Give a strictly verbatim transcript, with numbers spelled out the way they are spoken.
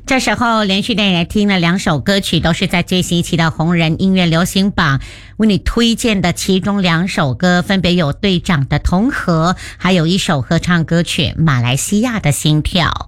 这时候连续带来听了两首歌曲，都是在最新一期的红人音乐流行榜为你推荐的，其中两首歌分别有队长的同和，还有一首合唱歌曲《马来西亚的心跳》。